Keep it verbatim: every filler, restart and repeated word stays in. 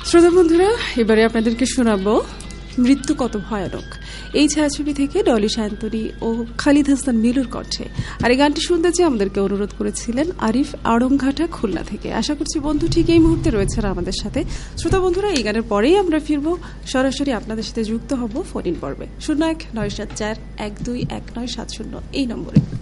শ্রোতা বন্ধুরা, এবারে আপনাদেরকে শোনাবো মৃত্যু কত ভয়ানক, এই ছায়াছবি থেকে ডলি শান্তনী ও খালিদ হাসান মিলুর কণ্ঠে। আর এই গানটি শুনতে চেয়ে আমাদেরকে অনুরোধ করেছিলেন আরিফ আড়ংঘাটা খুলনা থেকে। আশা করছি বন্ধু ঠিক এই মুহূর্তে রয়েছেন আমাদের সাথে। শ্রোতা বন্ধুরা, এই গানের পরেই আমরা ফিরবো, সরাসরি আপনাদের সাথে যুক্ত হব ফোন ইন পর্বে শূন্য এক নয় সাত চার এক দুই এক নয় সাত শূন্য এই নম্বরে।